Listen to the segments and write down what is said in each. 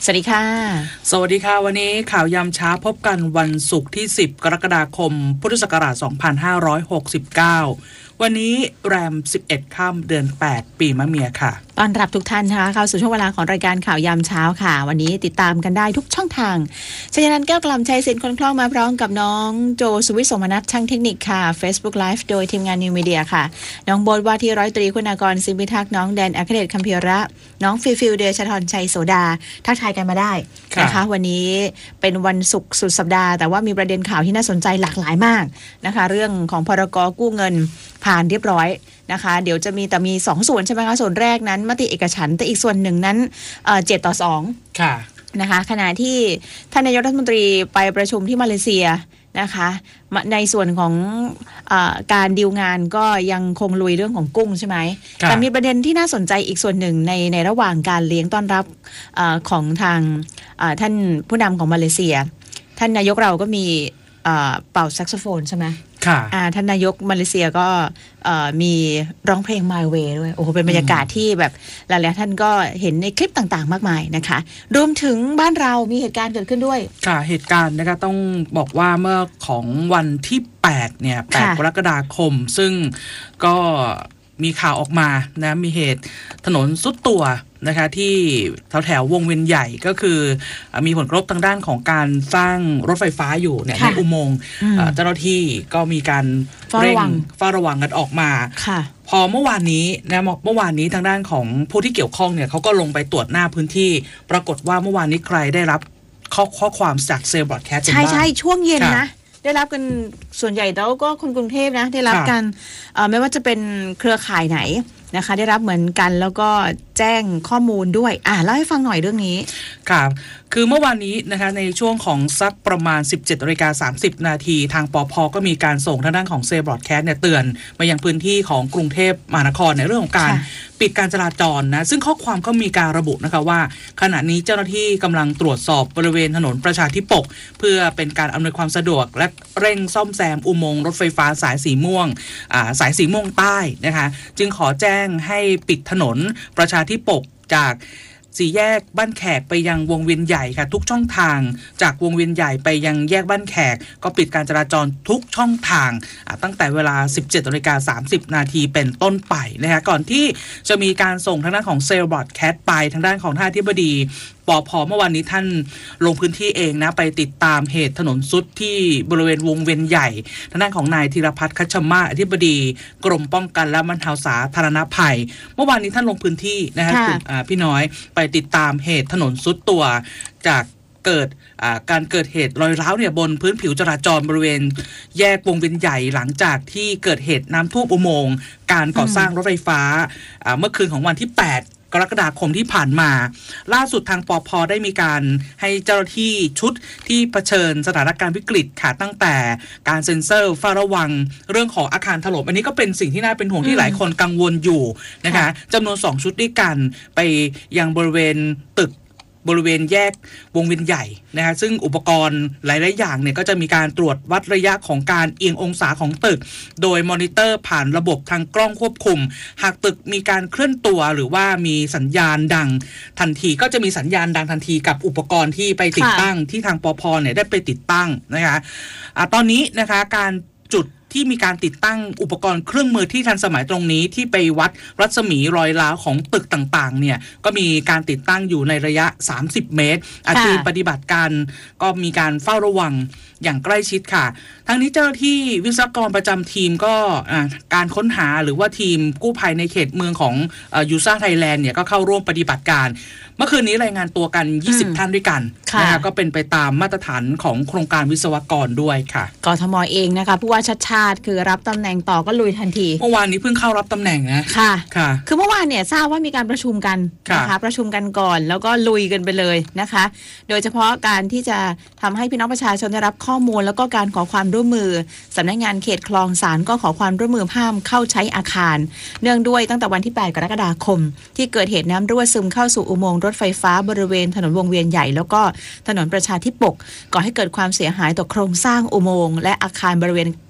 สวัสดีค่ะสวัสดีค่ะวันนี้ข่าวยามเช้าพบกันวันศุกร์ที่10กรกฎาคมพุทธศักราช2569วันนี้แรม11ค่ำเดือน8ปีมะเมียค่ะต้อนรับทุกท่านนะคะเข้าสู่ช่วงเวลาของรายการข่าวยามเช้าค่ะวันนี้ติดตามกันได้ทุกช่องทางชัยนันท์แก้วกล่ำชัยศิลป์คนคล่องมาพร้อมกับน้องโจสุวิทย์สมนัสช่างเทคนิคค่ะ Facebook Live โดยทีมงานนิวมีเดียค่ะน้องโบ๊ทว่าที่ร้อยตรีคุณากรสิมพิทักษ์น้องแดนอัครเดชคัมภีระน้องฟิลเดชธรชัยโสดาทักทายกันมาได้นะคะวันนี้เป็นวันศุกร์สุดสัปดาห์แต่ว่ามีประเด็นข่าวที่น่าสนใจหลากหลายมากนะคะเรื่องของพรก.กู้เงินผ่านเรียบร้อยนะคะเดี๋ยวจะมี2ส่วนใช่ไหมคะส่วนแรกนั้นมติเอกฉันท์แต่อีกส่วนหนึ่งนั้น7-2 ค่ะนะคะขณะที่ท่านนายกรัฐมนตรีไปประชุมที่มาเลเซียนะคะในส่วนของการดีลงานก็ยังคงลุยเรื่องของกุ้งใช่ไหมแต่มีประเด็นที่น่าสนใจอีกส่วนหนึ่งในระหว่างการเลี้ยงต้อนรับของทางท่านผู้นำของมาเลเซียท่านนายกเราก็มีเป่าแซกโซโฟนใช่ไหมท่านนายกมาเลเซียก็มีร้องเพลง My Way ด้วยโอ้โหเป็นบรรยากาศที่แบบหลายๆท่านก็เห็นในคลิปต่างๆมากมายนะคะรวมถึงบ้านเรามีเหตุการณ์เกิดขึ้นด้วยค่ะเหตุการณ์นะคะต้องบอกว่าเมื่อของวันที่8เนี่ย8กรกฎาคมซึ่งก็มีข่าวออกมานะมีเหตุถนนซุดตัวนะคะที่แถววงเวียนใหญ่ก็คือมีผลกระทบทางด้านของการสร้างรถไฟฟ้าอยู่เนี่ยในอุโมงค์เจ้าหน้าที่ก็มีการเร่งเฝ้าระวังกันออกมาพอเมื่อวานนี้ทางด้านของผู้ที่เกี่ยวข้องเนี่ยเขาก็ลงไปตรวจหน้าพื้นที่ปรากฏว่าเมื่อวานนี้ใครได้รับข้อความจากเซลล์บรอดแคสต์ใช่ช่วงเย็นนะได้รับกันส่วนใหญ่แล้วก็คนกรุงเทพนะได้รับกันไม่ว่าจะเป็นเครือข่ายไหนนะคะได้รับเหมือนกันแล้วก็แจ้งข้อมูลด้วยเล่าให้ฟังหน่อยเรื่องนี้ค่ะคือเมื่อวานนี้นะคะในช่วงของสักประมาณ 17:30 นาทีทางปภ.ก็มีการส่งทางด้านของเซลล์บรอดแคสต์เนี่ยเตือนมายังพื้นที่ของกรุงเทพมหานครในเรื่องของการปิดการจราจรนะซึ่งข้อความก็มีการระบุนะคะว่าขณะนี้เจ้าหน้าที่กำลังตรวจสอบบริเวณถนนประชาธิปกเพื่อเป็นการอำนวยความสะดวกและเร่งซ่อมแซมอุโมงค์รถไฟฟ้าสายสีม่วงสายสีม่วงใต้นะคะจึงขอแจ้งให้ปิดถนนประชาธิปกจากสี่แยกบ้านแขกไปยังวงเวียนใหญ่ค่ะทุกช่องทางจากวงเวียนใหญ่ไปยังแยกบ้านแขกก็ปิดการจราจรทุกช่องทางตั้งแต่เวลา 17:30 นาทีเป็นต้นไปนะคะก่อนที่จะมีการส่งทางด้านของเซลล์บรอดแคสต์ไปทางด้านของท่านอธิบดีปภ.เมื่อวานนี้ท่านลงพื้นที่เองนะไปติดตามเหตุถนนซุดที่บริเวณวงเวียนใหญ่ทางด้านของนายธีรพัฒน์คัชชมาศอธิบดีกรมป้องกันและบรรเทาสาธารณภัยเมื่อวานนี้ท่านลงพื้นที่นะคะคุณพี่น้อยไปติดตามเหตุถนนซุดตัวจากการเกิดเหตุรอยร้าวเนี่ยบนพื้นผิวจราจรบริเวณแยกวงเวียนใหญ่หลังจากที่เกิดเหตุน้ำท่วมอุโมงค์การก่อสร้างรถไฟฟ้าเมื่อคืนของวันที่8กรกฎาคมที่ผ่านมาล่าสุดทางปภ.ได้มีการให้เจ้าหน้าที่ชุดที่เผชิญสถานการณ์วิกฤตค่ะตั้งแต่การเซ็นเซอร์เฝ้าระวังเรื่องของอาคารถล่มอันนี้ก็เป็นสิ่งที่น่าเป็นห่วงที่หลายคนกังวลอยู่นะคะจำนวน2ชุดด้วยกันไปยังบริเวณตึกบริเวณแยกวงเวียนใหญ่นะคะซึ่งอุปกรณ์หลายๆอย่างเนี่ยก็จะมีการตรวจวัดระยะของการเอียงองศาของตึกโดยมอนิเตอร์ผ่านระบบทางกล้องควบคุมหากตึกมีการเคลื่อนตัวหรือว่ามีสัญญาณดังทันทีก็จะมีสัญญาณดังทันทีกับอุปกรณ์ที่ไปติดตั้งที่ทางปภ.เนี่ยได้ไปติดตั้งนะคะตอนนี้นะคะการจุดที่มีการติดตั้งอุปกรณ์เครื่องมือที่ทันสมัยตรงนี้ที่ไปวัดรัศมีรอยร้าวของตึกต่างๆเนี่ยก็มีการติดตั้งอยู่ในระยะ30 เมตรทีมปฏิบัติการก็มีการเฝ้าระวังอย่างใกล้ชิดค่ะทั้งนี้เจ้าหน้าที่วิศวกรประจำทีมก็การค้นหาหรือว่าทีมกู้ภัยในเขตเมืองของยูซ่าไทยแลนด์เนี่ยก็เข้าร่วมปฏิบัติการเมื่อคืนนี้รายงานตัวกัน20ท่านด้วยกันนะคะก็เป็นไปตามมาตรฐานของโครงการวิศวกรด้วยค่ะกทม.เองนะคะผู้ว่าชัดชาติคือรับตำแหน่งต่อก็ลุยทันทีเมื่อวานนี้เพิ่งเข้ารับตำแหน่งนะค่ะคือเมื่อวานเนี่ยทราบว่ามีการประชุมกันนะคะประชุมกันก่อนแล้วก็ลุยกันไปเลยนะคะโดยเฉพาะการที่จะทำให้พี่น้องประชาชนได้รับข้อมูลแล้วก็การขอความร่วมมือสำนักงานเขตคลองสานก็ขอความร่วมมือห้ามเข้าใช้อาคารเนื่องด้วยตั้งแต่วันที่8กรกฎาคมที่เกิดเหตุน้ำรั่วซึมเข้าสู่อุโมงค์รถไฟฟ้าบริเวณถนนวงเวียนใหญ่แล้วก็ถนนประชาธิปกก่อให้เกิดความเสียหายต่อโครงสร้างอุโมงค์และอาคารบริเวณใกล้เคียง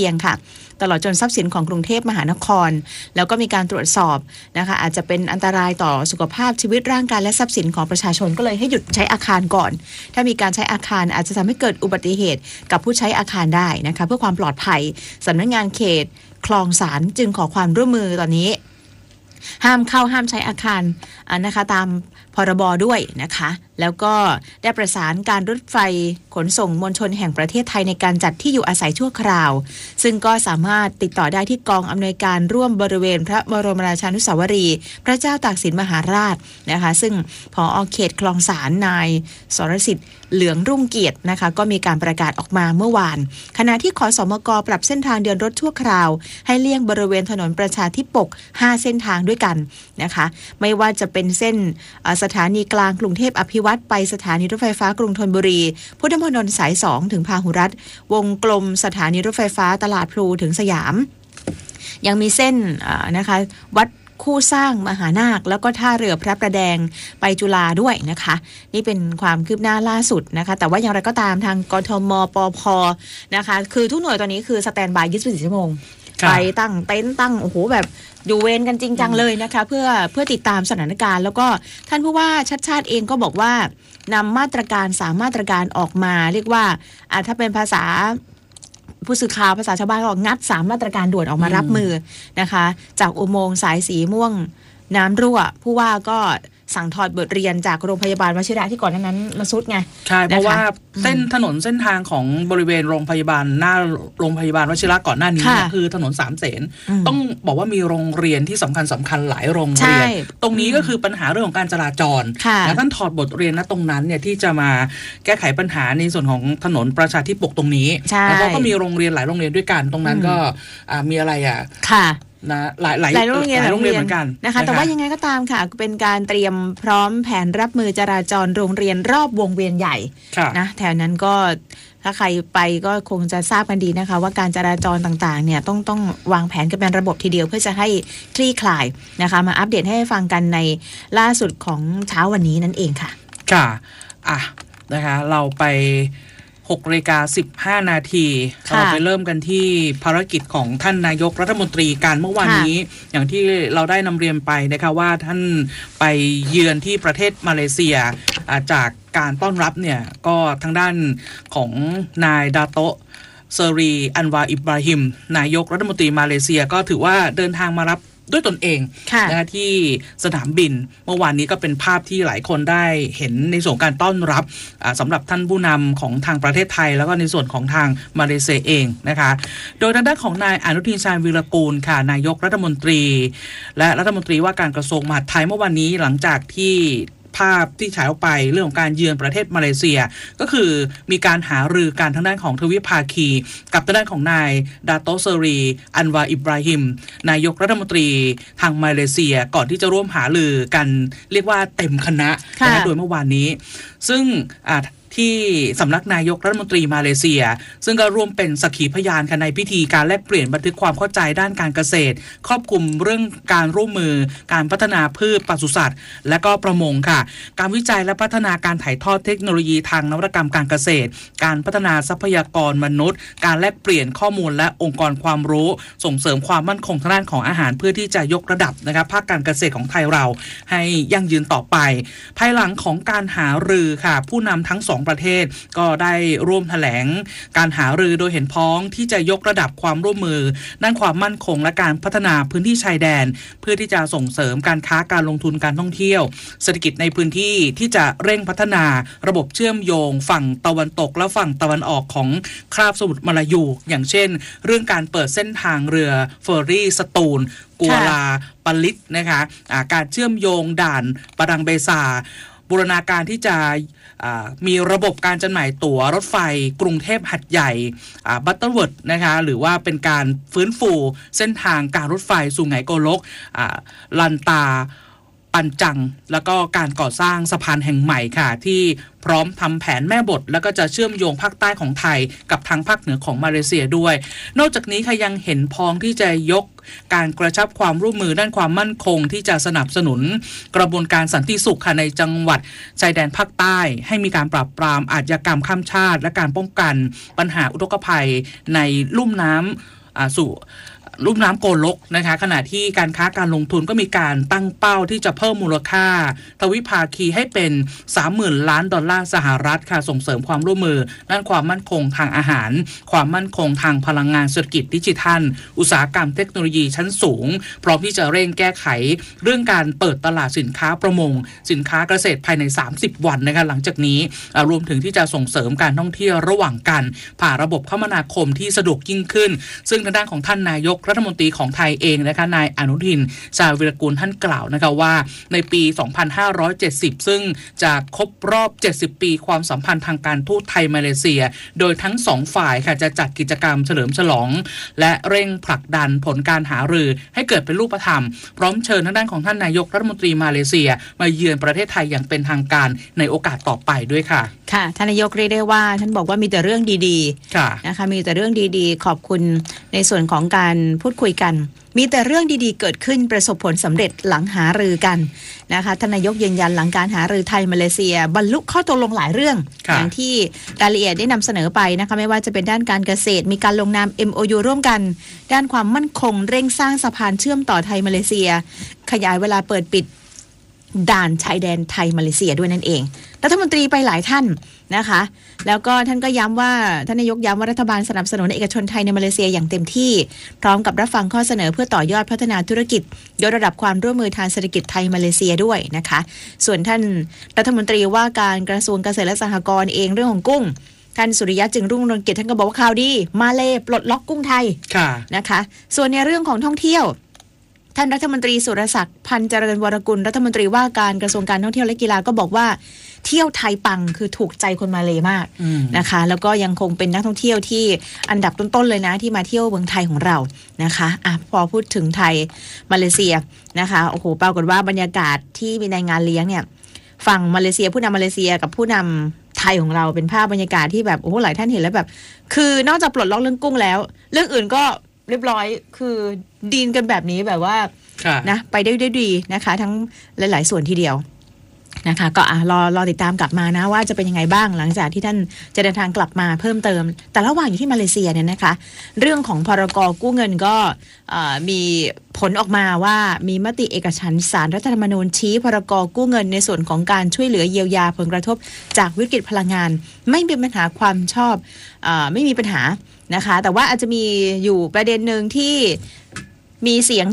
ยงค่ะตลอดจนทรัพย์สินของกรุงเทพมหานครแล้วก็มีการตรวจสอบนะคะอาจจะเป็นอันตรายต่อสุขภาพชีวิตร่างกายและทรัพย์สินของประชาชนก็เลยให้หยุดใช้อาคารก่อนถ้ามีการใช้อาคารอาจจะทำให้เกิดอุบัติเหตุกับผู้ใช้อาคารได้นะคะเพื่อความปลอดภัยสำนักงานเขตคลองสารจึงขอความร่วมมือตอนนี้ห้ามเข้าห้ามใช้อาคารนะคะตามพรบด้วยนะคะแล้วก็ได้ประสานการรถไฟขนส่งมวลชนแห่งประเทศไทยในการจัดที่อยู่อาศัยชั่วคราวซึ่งก็สามารถติดต่อได้ที่กองอำนวยการร่วมบริเวณพระบรมราชานุสาวรีย์พระเจ้าตากสินมหาราชนะคะซึ่งผอ.เขตคลองสารนายสรสิทธิ์เหลืองรุ่งเกียรตินะคะก็มีการประกาศออกมาเมื่อวานขณะที่ขสมก.ปรับเส้นทางเดินรถชั่วคราวให้เลี่ยงบริเวณถนนประชาธิปก5เส้นทางด้วยกันนะคะไม่ว่าจะเป็นเส้นสถานีกลางกรุงเทพอภิวัตรไปสถานีรถไฟฟ้ากรุงธนบุรีพุทธมณฑลสาย2ถึงพาหุรัตน์วงกลมสถานีรถไฟฟ้าตลาดพลูถึงสยามยังมีเส้นนะคะวัดคู่สร้างมหานาคแล้วก็ท่าเรือพระประแดงไปจุฬาด้วยนะคะนี่เป็นความคืบหน้าล่าสุดนะคะแต่ว่าอย่างไรก็ตามทางกทมปภนะคะคือทุกหน่วยตอนนี้คือสแตนด์บาย24 ชั่วโมงไปตั้งเต็นท์ตั้งโอ้โหแบบอยู่เวรกันจริงจังเลยนะคะเพื่อติดตามสถานการณ์แล้วก็ท่านผู้ว่าชัดชาติเองก็บอกว่านำมาตรการ3มาตรการออกมาเรียกว่าถ้าเป็นภาษาผู้สื่อข่าวภาษาชาวบ้านก็งัด3มาตรการด่วนออกมารับมือนะคะจากอุโมงค์สายสีม่วงน้ำรั่วผู้ว่าก็สั่งถอดบทเรียนจากโรงพยาบาลวชิระที่ก่อนนั้นมันซุดไงใช่เพราะว่าถนนเส้นทางของบริเวณโรงพยาบาลหน้าโรงพยาบาลวชิระก่อนหน้านี้คือถนนสามเสนต้องบอกว่ามีโรงเรียนที่สำคัญหลายโรงเรียนตรงนี้ก็คือปัญหาเรื่องของการจราจรและท่านถอดบทเรียนณตรงนั้นเนี่ยที่จะมาแก้ไขปัญหาในส่วนของถนนประชาธิปกตรงนี้แล้วก็มีโรงเรียนหลายโรงเรียนด้วยกันตรงนั้นก็มีอะไรนะหลายโรงเรียนเหมือนกันนะคะแต่ว่ายังไงก็ตามค่ะเป็นการเตรียมพร้อมแผนรับมือจราจรโรงเรียนรอบวงเวียนใหญ่นะแถวนั้นก็ถ้าใครไปก็คงจะทราบกันดีนะคะว่าการจราจรต่างๆเนี่ยต้องวางแผนกันเป็นระบบทีเดียวเพื่อจะให้คลี่คลายนะคะมาอัปเดตให้ฟังกันในล่าสุดของเช้าวันนี้นั่นเองค่ะค่ะนะคะเราไป6:15 นาทีเราไปเริ่มกันที่ภารกิจของท่านนายกรัฐมนตรีการเมื่อวานนี้อย่างที่เราได้นำเรียนไปนะคะว่าท่านไปเยือนที่ประเทศมาเลเซียจากการต้อนรับเนี่ยก็ทางด้านของนายดาโตะเซอรีอันวาอิบราฮิมนายกรัฐมนตรีมาเลเซียก็ถือว่าเดินทางมารับด้วยตนเองนะที่สนามบินเมื่อวานนี้ก็เป็นภาพที่หลายคนได้เห็นในส่วนการต้อนรับสำหรับท่านผู้นำของทางประเทศไทยแล้วก็ในส่วนของทางมาเลเซียเองนะคะโดยทางด้านของนายอนุทินชาญวีรกูลค่ะนายกรัฐมนตรีและรัฐมนตรีว่าการกระทรวงมหาดไทยเมื่อวานนี้หลังจากที่ภาพที่ฉายออกไปเรื่องของการเยือนประเทศมาเลเซียก็คือมีการหารือการทางด้านของทวิภาคีกับทางด้านของนายดาโตะเซอรีอันวาอิบราฮิมนายกรัฐมนตรีทางมาเลเซียก่อนที่จะร่วมหารือกันเรียกว่าเต็มคณะโดยเมื่อวานนี้ซึ่งที่สำนักนายกรัฐมนตรีมาเลเซียซึ่งก็ร่วมเป็นสักขีพยานกันในพิธีการแลกเปลี่ยนบันทึกความเข้าใจด้านการเกษตรครอบคลุมเรื่องการร่วมมือการพัฒนาพืชปศุสัตว์และก็ประมงค่ะการวิจัยและพัฒนาการถ่ายทอดเทคโนโลยีทางนวัตกรรมการเกษตรการพัฒนาทรัพยากรมนุษย์การแลกเปลี่ยนข้อมูลและองค์กรความรู้ส่งเสริมความมั่นคงทางด้านของอาหารเพื่อที่จะยกระดับนะครับภาคการเกษตรของไทยเราให้ยั่งยืนต่อไปภายหลังของการหารือค่ะผู้นำทั้ง2ประเทศก็ได้ร่วมแถลงการหารือโดยเห็นพ้องที่จะยกระดับความร่วมมือด้านความมั่นคงและการพัฒนาพื้นที่ชายแดนเพื่อที่จะส่งเสริมการค้าการลงทุนการท่องเที่ยวเศรษฐกิจในพื้นที่ที่จะเร่งพัฒนาระบบเชื่อมโยงฝั่งตะวันตกและฝั่งตะวันออกของคาบสมุทรมาลายูอย่างเช่นเรื่องการเปิดเส้นทางเรือเฟอร์รี่สตูลกัวลาปาลิตนะคะการเชื่อมโยงด่านปะดังเบซาบูรณาการที่จะมีระบบการจำหน่ายตั๋วรถไฟกรุงเทพหัดใหญ่บัตเตอร์เวิร์ดนะคะหรือว่าเป็นการฟื้นฟูเส้นทางการรถไฟสุไหงโกลกลันตาปปันจังแล้วก็การก่อสร้างสะพานแห่งใหม่ค่ะที่พร้อมทำแผนแม่บทแล้วก็จะเชื่อมโยงภาคใต้ของไทยกับทางภาคเหนือของมาเลเซียด้วยนอกจากนี้ค่ะยังเห็นพ้องที่จะยกการกระชับความร่วมมือด้านความมั่นคงที่จะสนับสนุนกระบวนการสันติสุขค่ะในจังหวัดชายแดนภาคใต้ให้มีการปราบปรามอาชญากรรมข้ามชาติและการป้องกันปัญหาอุทกภัยในลุ่มน้ำสู่ลุ่มน้ำโกลกนะคะขณะที่การค้าการลงทุนก็มีการตั้งเป้าที่จะเพิ่มมูลค่าทวิภาคีให้เป็น 30,000 ล้านดอลลาร์สหรัฐค่ะส่งเสริมความร่วมมือด้านความมั่นคงทางอาหารความมั่นคงทางพลังงานเศรษฐกิจดิจิทัลอุตสาหกรรมเทคโนโลยีชั้นสูงพร้อมที่จะเร่งแก้ไขเรื่องการเปิดตลาดสินค้าประมงสินค้าเกษตรภายใน30 วันนะคะหลังจากนี้รวมถึงที่จะส่งเสริมการท่องเที่ยวระหว่างกันผ่านระบบคมนาคมที่สะดวกยิ่งขึ้นซึ่งทางด้านของท่านนายกรัฐมนตรีของไทยเองนะคะนายอนุทินชาญวิรากูลท่านกล่าวนะคะว่าในปี 2570 ซึ่งจะครบรอบ 70 ปีความสัมพันธ์ทางการทูตไทยมาเลเซียโดยทั้งสองฝ่ายค่ะจะจัดกิจกรรมเฉลิมฉลองและเร่งผลักดันผลการหารือให้เกิดเป็นรูปธรรมพร้อมเชิญทางด้านของท่านนายกรัฐมนตรีมาเลเซียมาเยือนประเทศไทยอย่างเป็นทางการในโอกาสต่อไปด้วยค่ะค่ะท่านนายกเรียกได้ว่าท่านบอกว่ามีแต่เรื่องดีๆนะคะมีแต่เรื่องดีๆขอบคุณในส่วนของการพูดคุยกันมีแต่เรื่องดีๆเกิดขึ้นประสบผลสำเร็จหลังหารือกันนะคะท่านนายกยืนยันหลังการหารือไทยมาเลเซียบรรลุข้อตกลงหลายเรื่องอย่างที่รายละเอียดได้นำเสนอไปนะคะไม่ว่าจะเป็นด้านการเกษตรมีการลงนาม MOU ร่วมกันด้านความมั่นคงเร่งสร้างสะพานเชื่อมต่อไทยมาเลเซียขยายเวลาเปิดปิดด่านชายแดนไทยมาเลเซียด้วยนั่นเองรัฐมนตรีไปหลายท่านนะคะแล้วก็ท่านก็ย้ำว่าท่านนายกย้ำว่ารัฐบาลสนับสนุนเอกชนไทยในมาเลเซียอย่างเต็มที่พร้อมกับรับฟังข้อเสนอเพื่อต่อยอดพัฒนาธุรกิจยกระดับความร่วมมือทางเศรษฐกิจไทยมาเลเซียด้วยนะคะส่วนท่านรัฐมนตรีว่าการกระทรวงเกษตรและสหกรณ์เองเรื่องของกุ้งท่านสุริยะจึงรุ่งเรืองกิจท่านก็บอกว่าข่าวดีมาเลปลดล็อกกุ้งไทยนะคะส่วนในเรื่องของท่องเที่ยวท่านรัฐมนตรีสุรศักดิ์พันธ์เจริญวรกุลรัฐมนตรีว่าการกระทรวงการท่องเที่ยวและกีฬาก็บอกว่าเที่ยวไทยปังคือถูกใจคนมาเลมากนะคะแล้วก็ยังคงเป็นนักท่องเที่ยวที่อันดับต้นๆเลยนะที่มาเที่ยวเมืองไทยของเรานะคะพอพูดถึงไทยมาเลเซียนะคะโอ้โหปรากฏว่าบรรยากาศที่มีในงานเลี้ยงเนี่ยฝั่งมาเลเซียผู้นำมาเลเซียกับผู้นำไทยของเราเป็นภาพบรรยากาศที่แบบโอ้โหหลายท่านเห็นแล้วแบบคือนอกจากปลดล็อกเรื่องกุ้งแล้วเรื่องอื่นก็เรียบร้อยคือดีนกันแบบนี้แบบว่านะไปได้ด้วยดีนะคะทั้งหลายๆส่วนทีเดียวนะคะก็รอติดตามกลับมานะว่าจะเป็นยังไงบ้างหลังจากที่ท่านจะเดินทางกลับมาเพิ่มเติมแต่ระหว่างอยู่ที่มาเลเซียเนี่ยนะคะเรื่องของพรก.กู้เงินก็มีผลออกมาว่ามีมติเอกฉันท์ศาลรัฐธรรมนูญชี้พรก.กู้เงินในส่วนของการช่วยเหลือเยียวยาผลกระทบจากวิกฤตพลังงานไม่มีปัญหาความชอบไม่มีปัญหานะคะแต่ว่าอาจจะมีอยู่ประเด็นหนึ่งที่มีเสียง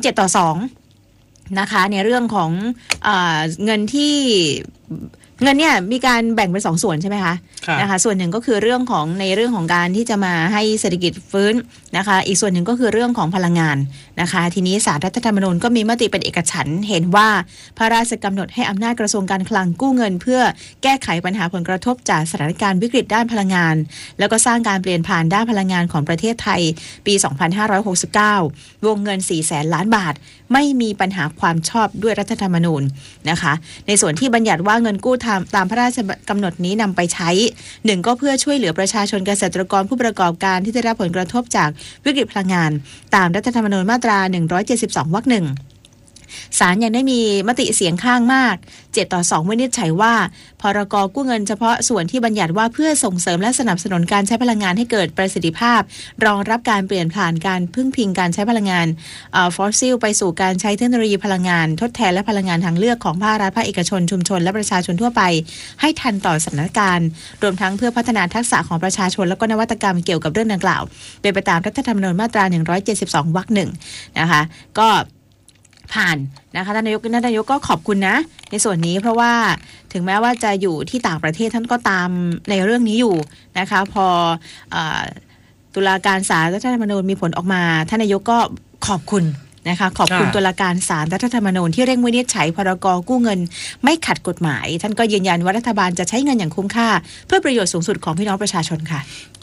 7-2นะคะในเรื่องของเงินเนี่ยมีการแบ่งเป็น2ส่วนใช่ไหมคะนะคะส่วนหนึ่งก็คือเรื่องของการที่จะมาให้เศรษฐกิจฟื้นนะคะอีกส่วนหนึ่งก็คือเรื่องของพลังงานนะคะทีนี้ศาลรัฐธรรมนูญก็มีมติเป็นเอกฉันท์เห็นว่าพระราชกำหนดให้อำนาจกระทรวงการคลังกู้เงินเพื่อแก้ไขปัญหาผลกระทบจากสถานการณ์วิกฤตด้านพลังงานแล้วก็สร้างการเปลี่ยนผ่านด้านพลังงานของประเทศไทยปี 2569 วงเงิน 400,000 ล้านบาทไม่มีปัญหาความชอบด้วยรัฐธรรมนูญนะคะในส่วนที่บัญญัติว่าเงินกู้ตามพระราชกำหนดนี้นำไปใช้1ก็เพื่อช่วยเหลือประชาชนเกษตรกรผู้ประกอบการที่ได้รับผลกระทบจากวิกฤตพลังงานตามรัฐธรรมนูญมาตรา172 วรรค 1ศาลยังได้มีมติเสียงข้างมาก7-2วินิจฉัยว่าพรก.กู้เงินเฉพาะส่วนที่บัญญัติว่าเพื่อส่งเสริมและสนับสนุนการใช้พลังงานให้เกิดประสิทธิภาพรองรับการเปลี่ยนผ่านการพึ่งพิงการใช้พลังงานฟอสซิลไปสู่การใช้เทคโนโลยีพลังงานทดแทนและพลังงานทางเลือกของภาครัฐภาคเอกชนชุมชนและประชาชนทั่วไปให้ทันต่อสถานการณ์รวมทั้งเพื่อพัฒนาทักษะของประชาชนและก็นวัตกรรมเกี่ยวกับเรื่องดังกล่าวเป็นไปตามรัฐธรรมนูญมาตรา172 วรรค 1นะคะก็ผ่านนะคะท่านนายกก็ขอบคุณนะในส่วนนี้เพราะว่าถึงแม้ว่าจะอยู่ที่ต่างประเทศท่านก็ตามในเรื่องนี้อยู่นะคะพอตุลาการศาลรัฐธรรมนูญมีผลออกมาท่านนายกก็ขอบคุณนะคะขอบคุณตุลาการศาลรัฐธรรมนูญที่เร่งวินิจฉัยพรก.กู้เงินไม่ขัดกฎหมายท่านก็ยืนยันว่ารัฐบาลจะใช้เงินอย่างคุ้มค่าเพื่อประโยชน์สูงสุดของพี่น้องประชาชนค่ะ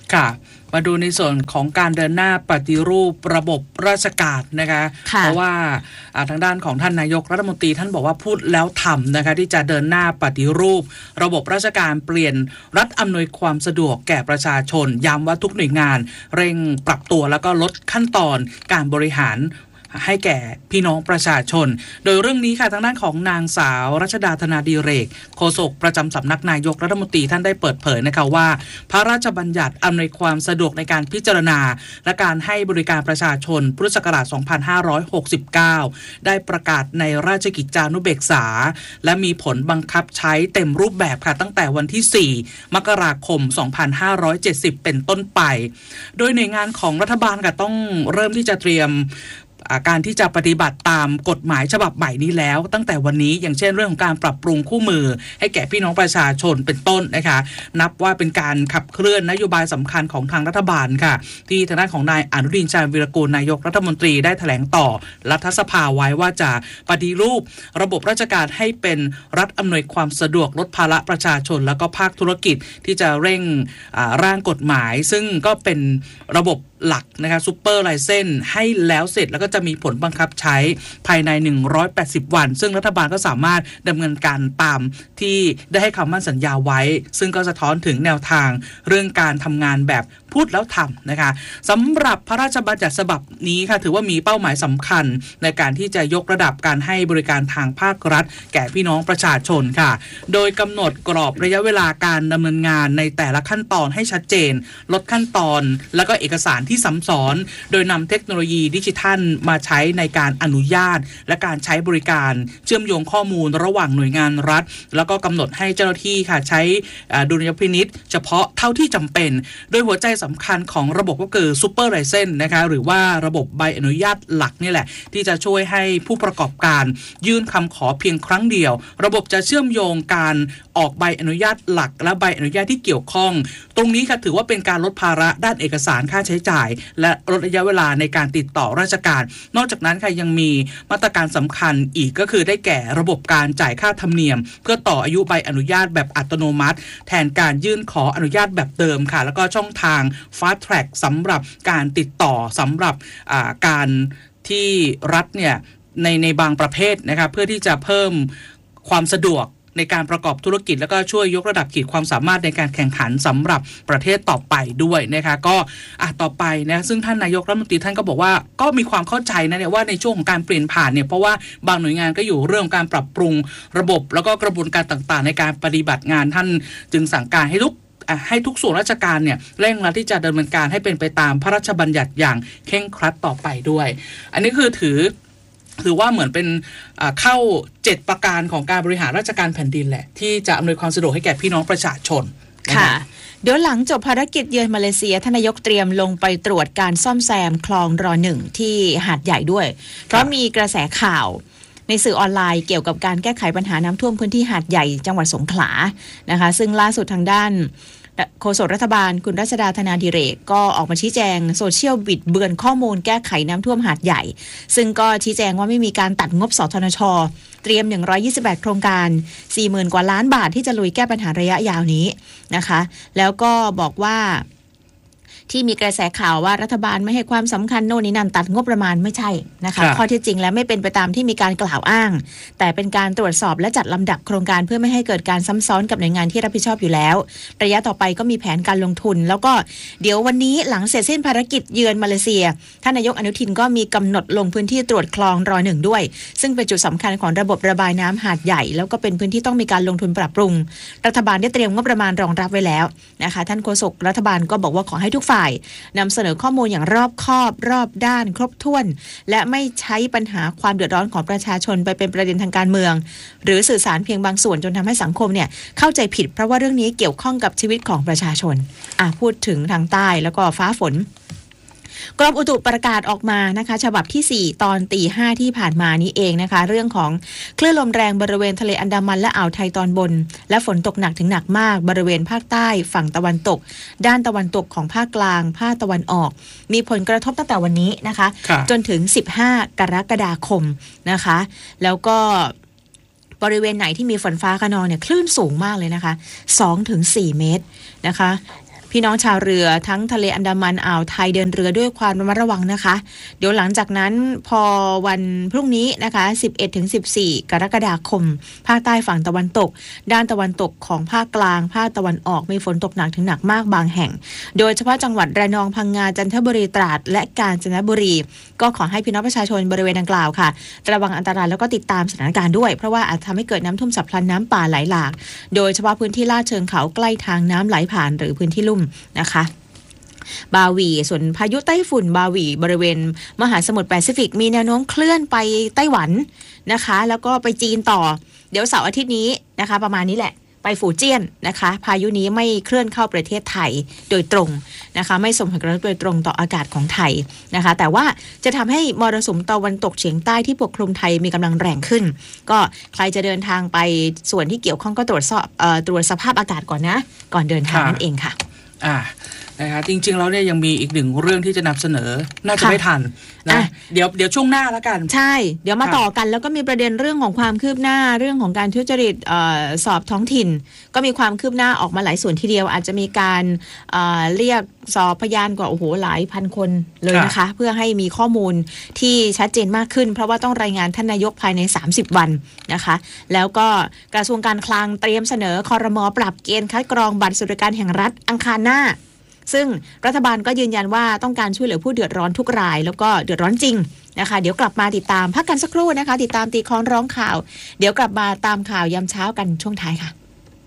ค่ะมาดูในส่วนของการเดินหน้าปฏิรูประบบราชการนะคะเพราะว่าทางด้านของท่านนายกรัฐมนตรีท่านบอกว่าพูดแล้วทำนะคะที่จะเดินหน้าปฏิรูประบบราชการเปลี่ยนรัฐอำนวยความสะดวกแก่ประชาชนย้ำว่าทุกหน่วยงานเร่งปรับตัวแล้วก็ลดขั้นตอนการบริหารให้แก่พี่น้องประชาชนโดยเรื่องนี้ค่ะทางด้านของนางสาวรัชดาธนาดิเรกโฆษกประจำสำนักนายกรัฐมนตรีท่านได้เปิดเผยนะคะว่าพระราชบัญญัติอำนวยความสะดวกในการพิจารณาและการให้บริการประชาชนพุทธศักราช 2569 ได้ประกาศในราชกิจจานุเบกษาและมีผลบังคับใช้เต็มรูปแบบค่ะตั้งแต่วันที่ 4 มกราคม 2570 เป็นต้นไปโดยหน่วยงานของรัฐบาลก็ต้องเริ่มที่จะเตรียมการที่จะปฏิบัติตามกฎหมายฉบับใหม่นี้แล้วตั้งแต่วันนี้อย่างเช่นเรื่องของการปรับปรุงคู่มือให้แก่พี่น้องประชาชนเป็นต้นนะคะนับว่าเป็นการขับเคลื่อนนโยบายสำคัญของทางรัฐบาลค่ะที่ทางด้านของนายอนุทินชาญวีรกูลนายกรัฐมนตรีได้แถลงต่อรัฐสภาไว้ว่าจะปฏิรูประบบราชการให้เป็นรัฐอำนวยความสะดวกลดภาระประชาชนแล้วก็ภาคธุรกิจที่จะเร่งร่างกฎหมายซึ่งก็เป็นระบบหลักนะคะซุปเปอร์ไลเซนส์ให้แล้วเสร็จแล้วก็จะมีผลบังคับใช้ภายใน180วันซึ่งรัฐบาลก็สามารถดำเนินการตามที่ได้ให้คำมั่นสัญญาไว้ซึ่งก็สะท้อนถึงแนวทางเรื่องการทำงานแบบพูดแล้วทำนะคะสำหรับพระราชบัญญัติฉบับนี้ค่ะถือว่ามีเป้าหมายสำคัญในการที่จะยกระดับการให้บริการทางภาครัฐแก่พี่น้องประชาชนค่ะโดยกำหนดกรอบระยะเวลาการดำเนินงานในแต่ละขั้นตอนให้ชัดเจนลดขั้นตอนแล้วก็เอกสารที่ซ้ำซ้อนโดยนำเทคโนโลยีดิจิทัลมาใช้ในการอนุญาตและการใช้บริการเชื่อมโยงข้อมูลระหว่างหน่วยงานรัฐแล้วก็กำหนดให้เจ้าหน้าที่ค่ะใช้ดุลยพินิจเฉพาะเท่าที่จำเป็นโดยหัวใจสำคัญของระบบก็คือซูเปอร์ไลเซนส์นะคะหรือว่าระบบใบอนุญาตหลักนี่แหละที่จะช่วยให้ผู้ประกอบการยื่นคำขอเพียงครั้งเดียวระบบจะเชื่อมโยงการออกใบอนุญาตหลักและใบอนุญาตที่เกี่ยวข้องตรงนี้ค่ะถือว่าเป็นการลดภาระด้านเอกสารค่าใช้จ่ายและลดระยะเวลาในการติดต่อราชการนอกจากนั้นค่ะยังมีมาตรการสำคัญอีกก็คือได้แก่ระบบการจ่ายค่าธรรมเนียมเพื่อต่ออายุใบอนุญาตแบบอัตโนมัติแทนการยื่นขออนุญาตแบบเดิมค่ะแล้วก็ช่องทาง Fast Track สำหรับการติดต่อสำหรับการที่รัฐเนี่ยในบางประเภทนะคะเพื่อที่จะเพิ่มความสะดวกในการประกอบธุรกิจแล้วก็ช่วยยกระดับขีดความสามารถในการแข่งขันสำหรับประเทศต่อไปด้วยนะคะก็ต่อไปนะซึ่งท่านนายกรัฐมนตรีท่านก็บอกว่าก็มีความเข้าใจนะเนี่ยว่าในช่วงของการเปลี่ยนผ่านเนี่ยเพราะว่าบางหน่วยงานก็อยู่เรื่องการปรับปรุงระบบแล้วก็กระบวนการต่างๆในการปฏิบัติงานท่านจึงสั่งการให้ทุกส่วนราชการเนี่ยเร่งรัดที่จะดำเนินการให้เป็นไปตามพระราชบัญญัติอย่างเคร่งครัดต่อไปด้วยอันนี้คือถือว่าเหมือนเป็นเข้า7ประการของการบริหารราชการแผ่นดินแหละที่จะอำนวยความสะดวกให้แก่พี่น้องประชาชนค่ะเดี๋ยวหลังจบภารกิจเยือนมาเลเซียท่านนายกเตรียมลงไปตรวจการซ่อมแซมคลองร.1 ที่หาดใหญ่ด้วยเพราะมีกระแสข่าวในสื่อออนไลน์เกี่ยวกับการแก้ไขปัญหาน้ำท่วมพื้นที่หาดใหญ่จังหวัดสงขลานะคะซึ่งล่าสุดทางด้านโฆษกรัฐบาลคุณรัชดาธนาดิเรกก็ออกมาชี้แจงโซเชียลบิดเบือนข้อมูลแก้ไขน้ำท่วมหาดใหญ่ซึ่งก็ชี้แจงว่าไม่มีการตัดงบสธนช.เตรียม128โครงการ 40,000 กว่าล้านบาทที่จะลุยแก้ปัญหาระยะยาวนี้นะคะแล้วก็บอกว่าที่มีกระแสข่าวว่ารัฐบาลไม่ให้ความสำคัญโน่นนี่นั่นตัดงบประมาณไม่ใช่นะคะข้อเท็จจริงแล้วไม่เป็นไปตามที่มีการกล่าวอ้างแต่เป็นการตรวจสอบและจัดลำดับโครงการเพื่อไม่ให้เกิดการซ้ำซ้อนกับหน่วยงานที่รับผิดชอบอยู่แล้วระยะต่อไปก็มีแผนการลงทุนแล้วก็เดี๋ยววันนี้หลังเสร็จสิ้นภารกิจเยือนมาเลเซียท่านนายกอนุทินก็มีกำหนดลงพื้นที่ตรวจคลองร.1 ด้วยซึ่งเป็นจุดสำคัญของระบบระบายน้ำหาดใหญ่แล้วก็เป็นพื้นที่ต้องมีการลงทุนปรับปรุงรัฐบาลได้เตรียมงบประมาณรองรับไว้แล้วนะคะท่านโฆษกรัฐบาลก็บอกว่าขอให้ทุกฝ่ายนำเสนอข้อมูลอย่างรอบคอบรอบด้านครบถ้วนและไม่ใช้ปัญหาความเดือดร้อนของประชาชนไปเป็นประเด็นทางการเมืองหรือสื่อสารเพียงบางส่วนจนทำให้สังคมเนี่ยเข้าใจผิดเพราะว่าเรื่องนี้เกี่ยวข้องกับชีวิตของประชาชนพูดถึงทางใต้แล้วก็ฟ้าฝนกรมอุตุประกาศออกมานะคะฉบับที่4ตอน 5:00 ที่ผ่านมานี้เองนะคะเรื่องของคลื่นลมแรงบริเวณทะเลอันดามันและอ่าวไทยตอนบนและฝนตกหนักถึงหนักมากบริเวณภาคใต้ฝั่งตะวันตกด้านตะวันตกของภาคกลางภาคตะวันออกมีผลกระทบตั้งแต่วันนี้นะคะจนถึง15กรกฎาคมนะคะแล้วก็บริเวณไหนที่มีฝนฟ้าคะนองเนี่ยคลื่นสูงมากเลยนะคะ 2-4 เมตรนะคะพี่น้องชาวเรือทั้งทะเลอันดามันอ่าวไทยเดินเรือด้วยความระมัดระวังนะคะเดี๋ยวหลังจากนั้นพอวันพรุ่งนี้นะคะ 11-14 กรกฎาคมภาคใต้ฝั่งตะวันตกด้านตะวันตกของภาคกลางภาคตะวันออกมีฝนตกหนักถึงหนักมากบางแห่งโดยเฉพาะจังหวัดระนองพังงาจันทบุรีตราดและกาญจนบุรีก็ขอให้พี่น้องประชาชนบริเวณดังกล่าวค่ะระวังอันตรายแล้วก็ติดตามสถานการณ์ด้วยเพราะว่าอาจทำให้เกิดน้ำท่วมฉับพลันน้ำป่าไหลหลากโดยเฉพาะพื้นที่ลาดเชิงเขาใกล้ทางน้ำไหลผ่านหรือพื้นที่ลุ่มนะคะบาหวีส่วนพายุไต้ฝุ่นบาหวีบริเวณมหาสมุทรแปซิฟิกมีแนวโน้มเคลื่อนไปไต้หวันนะคะแล้วก็ไปจีนต่อเดี๋ยวเสาร์อาทิตย์นี้นะคะประมาณนี้แหละไปฝูเจี้ยนนะคะพายุนี้ไม่เคลื่อนเข้าประเทศไทยโดยตรงนะคะไม่ส่งผลกระทบโดยตรงต่ออากาศของไทยนะคะแต่ว่าจะทำให้มรสุมตะวันตกเฉียงใต้ที่ปกคลุมไทยมีกำลังแรงขึ้นก็ใครจะเดินทางไปส่วนที่เกี่ยวข้องก็ตรวจสภาพอากาศก่อนนะก่อนเดินทางนั่นเองค่ะนะคะจริงๆแล้วเนี่ยยังมีอีกหนึ่งเรื่องที่จะนำเสนอน่าจะไม่ทันนะเดี๋ยวช่วงหน้าแล้วกันใช่เดี๋ยวมาต่อกันแล้วก็มีประเด็นเรื่องของความคืบหน้าเรื่องของการทุจริตสอบท้องถิ่นก็มีความคืบหน้าออกมาหลายส่วนทีเดียวอาจจะมีการเรียกสอบพยานกว่าหลายพันคนเลยนะคะเพื่อให้มีข้อมูลที่ชัดเจนมากขึ้นเพราะว่าต้องรายงานท่านนายกภายใน30วันนะคะแล้วก็กระทรวงการคลังเตรียมเสนอครม.ปรับเกณฑ์คัดกรองบัตรสวัสดิการแห่งรัฐอังคารหน้าซึ่งรัฐบาลก็ยืนยันว่าต้องการช่วยเหลือผู้เดือดร้อนทุกรายแล้วก็เดือดร้อนจริงนะคะเดี๋ยวกลับมาติดตามพักกันสักครู่นะคะติดตามตีคล้องร้องข่าวเดี๋ยวกลับมาตามข่าวยามเช้ากันช่วงท้ายค่ะ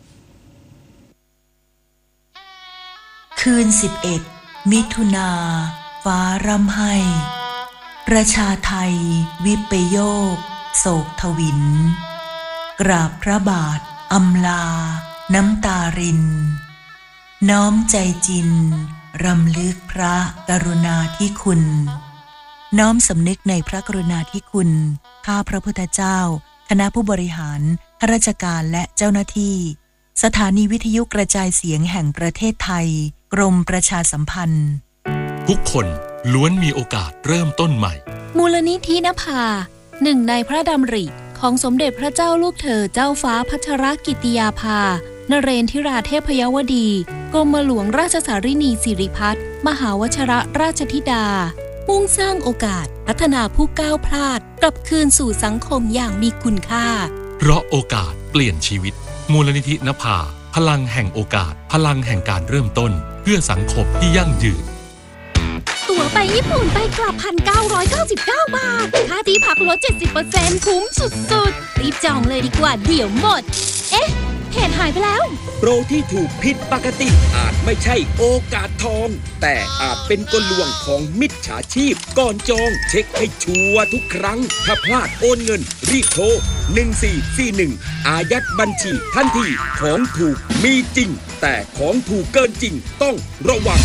คืน11มิถุนาฟ้าร่ำไห้ประชาไทยวิปโยคโศกทวินกราบพระบาทอำลาน้ำตารินน้อมใจจินรำลึกพระกรุณาธิคุณน้อมสำนึกในพระกรุณาธิคุณข้าพระพุทธเจ้าคณะผู้บริหารข้าราชการและเจ้าหน้าที่สถานีวิทยุกระจายเสียงแห่งประเทศไทยกรมประชาสัมพันธ์ทุกคนล้วนมีโอกาสเริ่มต้นใหม่มูลนิธินภาหนึ่งในพระดำริของสมเด็จพระเจ้าลูกเธอเจ้าฟ้าพัชรกิติยาภานเรนทิราเทพยวดีกรมหลวงราชสารินีสิริพัฒน์มหาวชรราชธิดามุ่งสร้างโอกาสพัฒนาผู้ก้าวพลาดกลับคืนสู่สังคมอย่างมีคุณค่าเพราะโอกาสเปลี่ยนชีวิตมูลนิธินภาพลังแห่งโอกาสพลังแห่งการเริ่มต้นเพื่อสังคมที่ยั่งยืนตั๋วไปญี่ปุ่นไปกลับ 1,999 บาทค่าที่พักลด 70% คุ้มสุดๆรีบจองเลยดีกว่าเดี๋ยวหมดเพจหายไปแล้วโปรที่ถูกผิดปกติอาจไม่ใช่โอกาสทองแต่อาจเป็นกลลวงของมิจฉาชีพก่อนจองเช็คให้ชัวร์ทุกครั้งถ้าพลาดโอนเงินรีบโทร1441อายัดบัญชีทันทีของถูกมีจริงแต่ของถูกเกินจริงต้องระวัง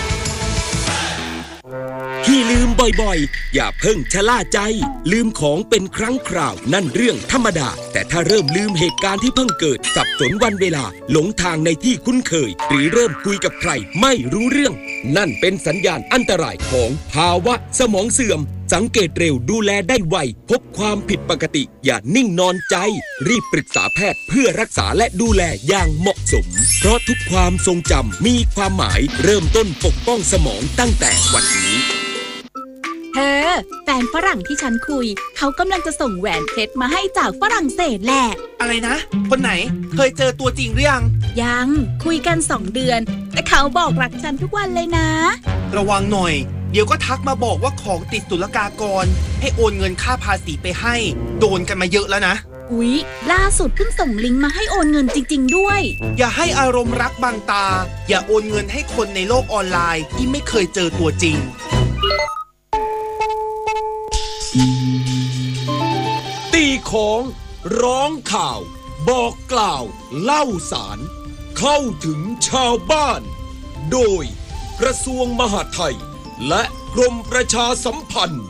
ที่ลืมบ่อยๆอย่าเพิ่งชะล่าใจลืมของเป็นครั้งคราวนั่นเรื่องธรรมดาแต่ถ้าเริ่มลืมเหตุการณ์ที่เพิ่งเกิดสับสนวันเวลาหลงทางในที่คุ้นเคยหรือเริ่มคุยกับใครไม่รู้เรื่องนั่นเป็นสัญญาณอันตรายของภาวะสมองเสื่อมสังเกตเร็วดูแลได้ไวพบความผิดปกติอย่านิ่งนอนใจรีบปรึกษาแพทย์เพื่อรักษาและดูแลอย่างเหมาะสมเพราะทุกความทรงจำมีความหมายเริ่มต้นปกป้องสมองตั้งแต่วันนี้แฟนฝรั่งที่ฉันคุยเขากำลังจะส่งแหวนเพชรมาให้จากฝรั่งเศสแหละอะไรนะคนไหนเคยเจอตัวจริงหรือยังคุยกัน2 เดือนแต่เขาบอกรักฉันทุกวันเลยนะระวังหน่อยเดี๋ยวก็ทักมาบอกว่าของติดศุลกากรให้โอนเงินค่าภาษีไปให้โดนกันมาเยอะแล้วนะอุ๊ยล่าสุดเพิ่งส่งลิงก์มาให้โอนเงินจริงๆด้วยอย่าให้อารมณ์รักบังตาอย่าโอนเงินให้คนในโลกออนไลน์ที่ไม่เคยเจอตัวจริงตีของร้องข่าวบอกกล่าวเล่าสารเข้าถึงชาวบ้านโดยกระทรวงมหาดไทยและกรมประชาสัมพันธ์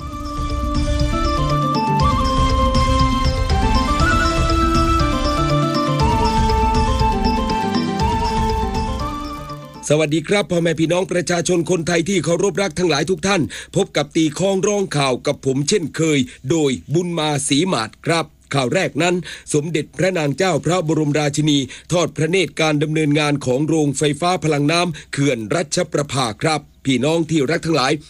สวัสดีครับพ่อแม่พี่น้องประชาชนคนไทยที่เคารพรักทั้งหลายทุกท่านพบกับตีคล้องร้องข่าวกับผมเช่นเคยโดยบุญมาศรีหมาดครับคข่าวแรกนั้นสมเด็จพระนางเจ้าพระบรมราชินีทอดพระเนตรการดำเนินงานของโรงไฟฟ้าพลังน้ำเขื่อนรัชประภาครับพี่น้องที่รักทั้งหลาย